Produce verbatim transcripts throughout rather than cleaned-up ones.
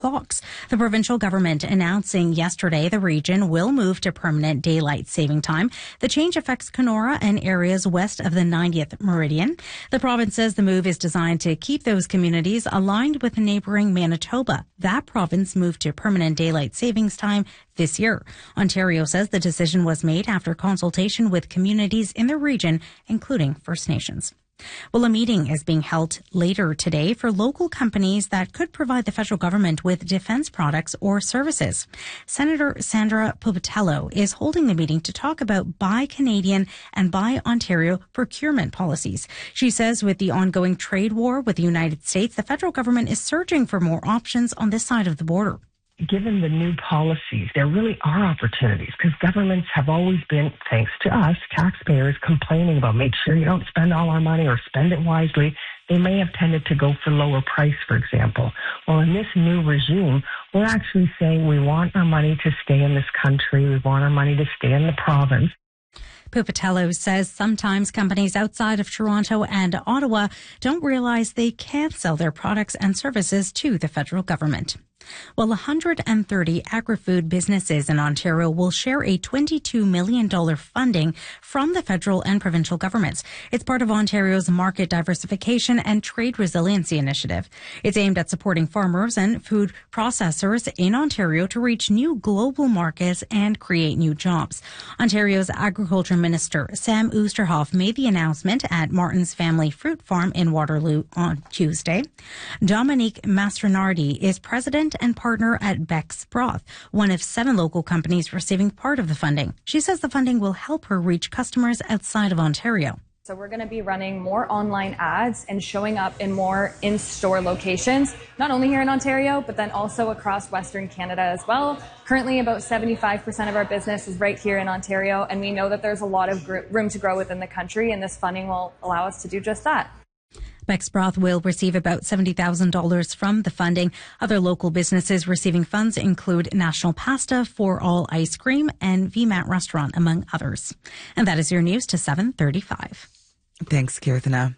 clocks. The provincial government announcing yesterday the region will move to permanent daylight saving time. The change affects Kenora and areas west of the ninetieth meridian. The province says the move is designed to keep those communities aligned with neighboring Manitoba. That province moved to permanent daylight savings time this year. Ontario says the decision was made after consultation with communities in the region, including First Nations. Well, a meeting is being held later today for local companies that could provide the federal government with defense products or services. Senator Sandra Pupatello is holding the meeting to talk about Buy Canadian and Buy Ontario procurement policies. She says with the ongoing trade war with the United States, the federal government is searching for more options on this side of the border. Given the new policies, there really are opportunities because governments have always been, thanks to us, taxpayers, complaining about make sure you don't spend all our money or spend it wisely. They may have tended to go for lower price, for example. Well, in this new regime, we're actually saying we want our money to stay in this country. We want our money to stay in the province. Pupatello says sometimes companies outside of Toronto and Ottawa don't realize they can't sell their products and services to the federal government. Well, one hundred thirty agri-food businesses in Ontario will share a twenty-two million dollars funding from the federal and provincial governments. It's part of Ontario's market diversification and trade resiliency initiative. It's aimed at supporting farmers and food processors in Ontario to reach new global markets and create new jobs. Ontario's Agriculture Minister Sam Oosterhoff made the announcement at Martin's Family Fruit Farm in Waterloo on Tuesday. Dominique Mastronardi is president and partner at Beck's Broth, one of seven local companies receiving part of the funding. She says the funding will help her reach customers outside of Ontario. So we're going to be running more online ads and showing up in more in-store locations, not only here in Ontario, but then also across Western Canada as well. Currently, about seventy-five percent of our business is right here in Ontario, and we know that there's a lot of gr- room to grow within the country, and this funding will allow us to do just that. Beck's Broth will receive about seventy thousand dollars from the funding. Other local businesses receiving funds include National Pasta, For All Ice Cream, and V MAT Restaurant, among others. And that is your news to seven thirty-five. Thanks, Kirthana.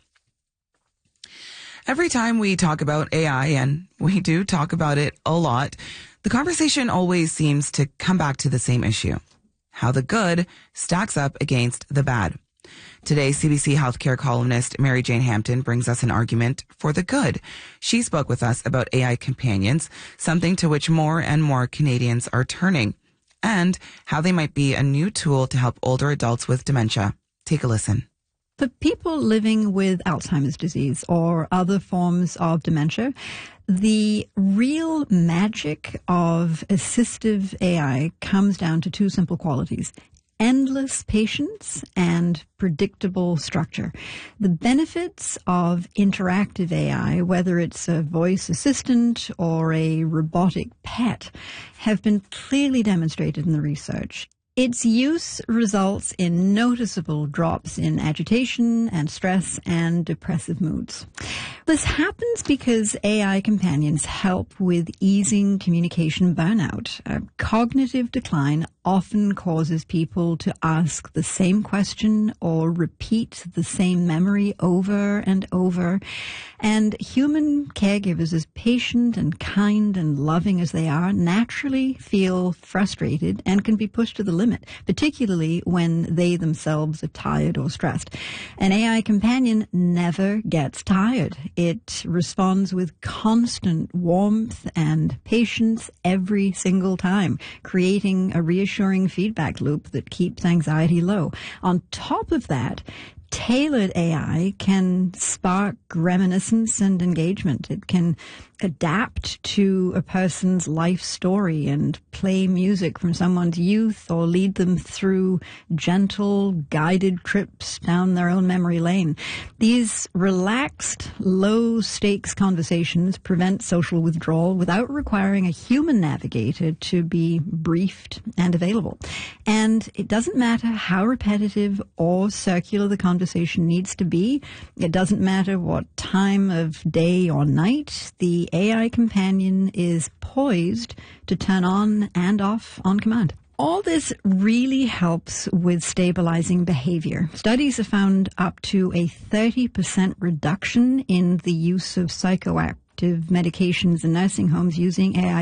Every time we talk about A I, and we do talk about it a lot, the conversation always seems to come back to the same issue: how the good stacks up against the bad. Today, C B C healthcare columnist Mary Jane Hampton brings us an argument for the good. She spoke with us about A I companions, something to which more and more Canadians are turning, and how they might be a new tool to help older adults with dementia. Take a listen. For people living with Alzheimer's disease or other forms of dementia, the real magic of assistive A I comes down to two simple qualities: endless patience and predictable structure. The benefits of interactive A I, whether it's a voice assistant or a robotic pet, have been clearly demonstrated in the research. Its use results in noticeable drops in agitation and stress and depressive moods. This happens because A I companions help with easing communication burnout. Uh, cognitive decline often causes people to ask the same question or repeat the same memory over and over. And human caregivers, as patient and kind and loving as they are, naturally feel frustrated and can be pushed to the limit, particularly when they themselves are tired or stressed. An A I companion never gets tired. It responds with constant warmth and patience every single time, creating a reassuring feedback loop that keeps anxiety low. On top of that, tailored A I can spark reminiscence and engagement. It can adapt to a person's life story and play music from someone's youth or lead them through gentle, guided trips down their own memory lane. These relaxed, low-stakes conversations prevent social withdrawal without requiring a human navigator to be briefed and available. And it doesn't matter how repetitive or circular the conversation needs to be. It doesn't matter what time of day or night. The A I companion is poised to turn on and off on command. All this really helps with stabilizing behavior. Studies have found up to a thirty percent reduction in the use of psychoactive medications in nursing homes using A I